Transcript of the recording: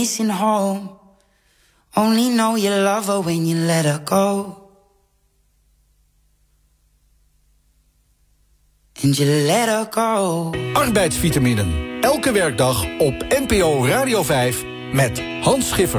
missing home. Only know you love her when you let her go. And you let her go. Arbeidsvitaminen. Elke werkdag op NPO Radio 5 met Hans Schiffer.